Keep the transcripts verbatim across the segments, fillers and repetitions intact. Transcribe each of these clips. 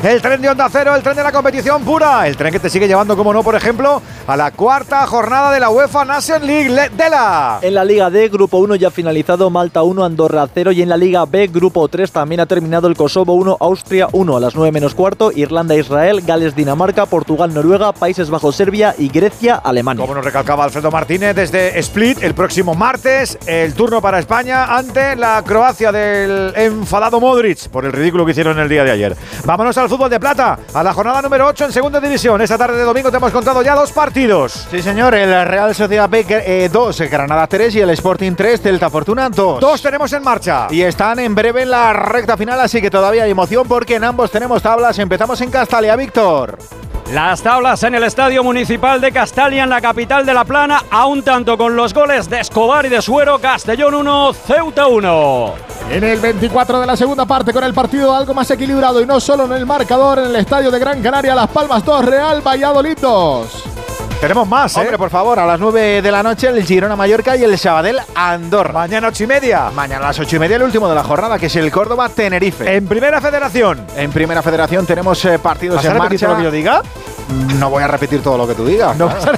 El tren de Onda Cero, el tren de la competición pura. El tren que te sigue llevando, como no, por ejemplo, a la cuarta jornada de la UEFA Nation League. Le- Dela. En la Liga D, Grupo uno ya ha finalizado, Malta uno, Andorra cero. Y en la Liga B, Grupo tres también ha terminado el Kosovo uno, Austria uno. A las nueve menos cuarto, Irlanda, Israel, Gales, Dinamarca, Portugal, Noruega, Países Bajos, Serbia y Grecia, Alemania. Como nos recalcaba Alfredo Martínez desde Split, el próximo martes, el turno para España ante la Croacia del enfadado Modric por el ridículo que hicieron el día de ayer. Vámonos al fútbol de plata, a la jornada número ocho en segunda división. Esta tarde de domingo te hemos contado ya dos partidos. Sí, señor, el Real Sociedad B dos, eh, Granada tres y el Sporting tres, Celta Fortuna dos. Dos tenemos en marcha. Y están en breve en la recta final, así que todavía hay emoción porque en ambos tenemos tablas. Empezamos en Castalia, Víctor. Las tablas en el Estadio Municipal de Castalia, en la capital de La Plana, a un tanto con los goles de Escobar y de Suero. Castellón uno, Ceuta uno. En el veinticuatro de la segunda parte, con el partido algo más equilibrado y no solo en el marcador, en el estadio de Gran Canaria, Las Palmas dos, Real Valladolid dos. Tenemos más, ¿eh? Hombre, por favor, a las nueve de la noche el Girona Mallorca y el Sabadell Andorra. Mañana ocho y media. Mañana a las ocho y media el último de la jornada, que es el Córdoba Tenerife. En Primera Federación. En Primera Federación tenemos eh, partidos ¿Vas a en repetir marcha. lo que yo diga? No voy a repetir todo lo que tú digas. No. Claro.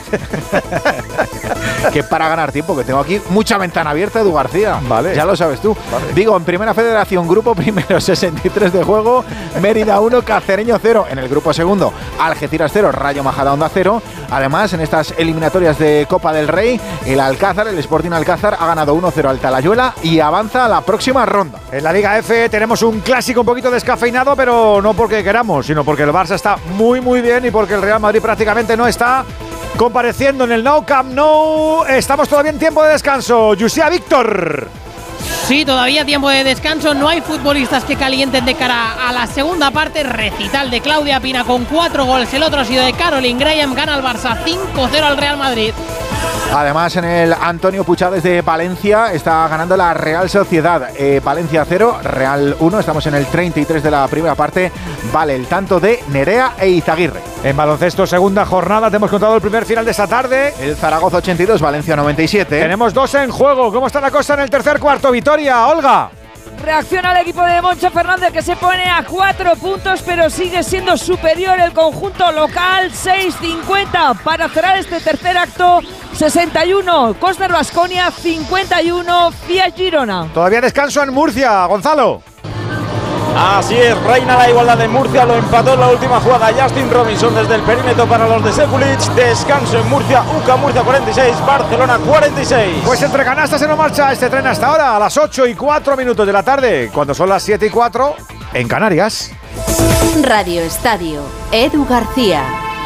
Que es para ganar tiempo, que tengo aquí mucha ventana abierta, Edu García. Vale. Ya lo sabes tú. Vale. Digo, en Primera Federación, grupo primero, sesenta y tres de juego, Mérida uno, Cacereño cero. En el grupo segundo, Algeciras cero, Rayo Majadahonda cero. Además, en estas eliminatorias de Copa del Rey, el Alcázar, el Sporting Alcázar, ha ganado uno cero al Talayuela y avanza a la próxima ronda. En la Liga F tenemos un clásico un poquito descafeinado, pero no porque queramos, sino porque el Barça está muy muy bien y porque el Real Madrid prácticamente no está compareciendo en el Nou Camp Nou. Estamos todavía en tiempo de descanso. Yusia Víctor. Sí, todavía tiempo de descanso, no hay futbolistas que calienten de cara a la segunda parte. Recital de Claudia Pina con cuatro goles, el otro ha sido de Caroline Graham. Gana el Barça cinco cero al Real Madrid. Además, en el Antonio Puchá desde Palencia está ganando la Real Sociedad. Eh, Palencia cero, Real uno. Estamos en el treinta y tres de la primera parte. Vale el tanto de Nerea e Izaguirre. En baloncesto, segunda jornada, te hemos contado el primer final de esta tarde. El Zaragoza ochenta y dos, Valencia noventa y siete. Tenemos dos en juego. ¿Cómo está la cosa en el tercer cuarto? Vitoria, Olga. Reacciona el equipo de Moncho Fernández, que se pone a cuatro puntos, pero sigue siendo superior el conjunto local. seis cincuenta para cerrar este tercer acto. sesenta y uno, Cosner Baskonia, cincuenta y uno, Fiat Girona. Todavía descanso en Murcia, Gonzalo. Así es, reina la igualdad de Murcia, lo empató en la última jugada Justin Robinson desde el perímetro para los de Sekulic. Descanso en Murcia, U C A Murcia cuarenta y seis, Barcelona cuarenta y seis. Pues entre canastas se nos marcha este tren hasta ahora, a las ocho y cuatro minutos de la tarde, cuando son las siete y cuatro en Canarias. Radio Estadio, Edu García.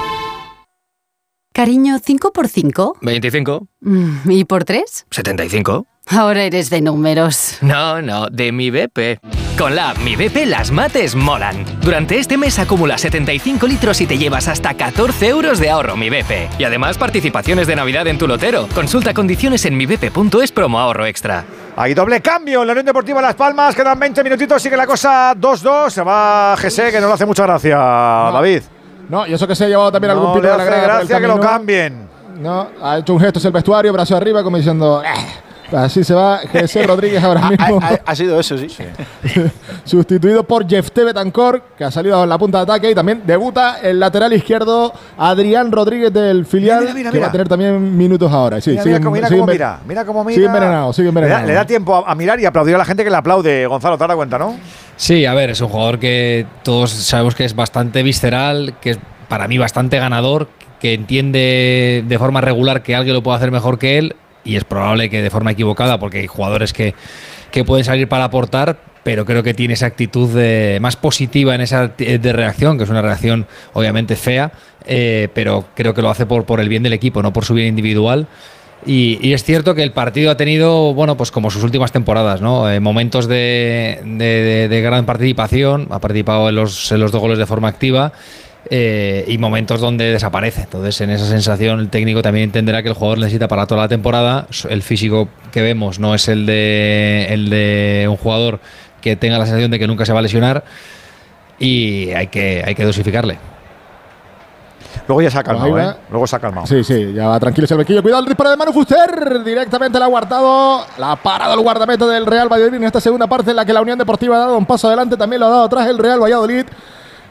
Cariño, ¿cinco por cinco? veinticinco. ¿Y por tres? setenta y cinco. Ahora eres de números. No, no, de mi B P. Con la app Mi B P las mates molan. Durante este mes acumula setenta y cinco litros y te llevas hasta catorce euros de ahorro Mi B P. Y además participaciones de Navidad en tu lotero. Consulta condiciones en mi b p punto es promo ahorro extra. Hay doble cambio en la Unión Deportiva Las Palmas, quedan veinte minutitos, sigue la cosa dos dos. Se va G S, que no le hace mucha gracia, no. David. No, y eso que se ha llevado también no algún pito le de la hace grada. gracia que lo cambien. No, ha hecho un gesto hacia el vestuario, brazo arriba, como diciendo. Eh. Así se va G S Rodríguez ahora mismo. Ha, ha, ha sido eso, sí. sí. Sustituido por Jefté Betancor, que ha salido en la punta de ataque, y también debuta el lateral izquierdo Adrián Rodríguez del filial, mira, mira, mira, que mira. va a tener también minutos ahora. Sí, mira, sigue, mira, mira sigue cómo enven- mira, mira cómo mira. Sigue envenenado, sigue envenenado. Le da, le da tiempo a, a mirar y aplaudir a la gente que le aplaude, Gonzalo, te das cuenta, ¿no? Sí, a ver, es un jugador que todos sabemos que es bastante visceral, que es para mí bastante ganador, que entiende de forma regular que alguien lo puede hacer mejor que él, y es probable que de forma equivocada, porque hay jugadores que, que pueden salir para aportar, pero creo que tiene esa actitud de, más positiva en esa de reacción, que es una reacción obviamente fea, eh, pero creo que lo hace por, por el bien del equipo, no por su bien individual. Y, y es cierto que el partido ha tenido, bueno, pues como sus últimas temporadas, ¿no? Eh, momentos de, de, de, de gran participación, ha participado en los, en los dos goles de forma activa. Eh, y momentos donde desaparece. Entonces, en esa sensación, el técnico también entenderá que el jugador necesita para toda la temporada. El físico que vemos no es el de, el de un jugador que tenga la sensación de que nunca se va a lesionar, y hay que, hay que dosificarle. Luego ya se ha calmado, Ahí ¿eh? va. Luego se ha calmado. Sí, sí, ya va tranquilo el bequillo. Cuidado el disparo de Manu Fuster. Directamente la ha guardado. La ha parado el guardameta del Real Valladolid en esta segunda parte, en la que la Unión Deportiva ha dado un paso adelante. También lo ha dado atrás el Real Valladolid,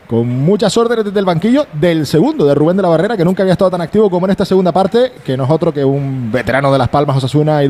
con muchas órdenes desde el banquillo del segundo, de Rubén de la Barrera, que nunca había estado tan activo como en esta segunda parte, que no es otro que un veterano de Las Palmas, Osasuna y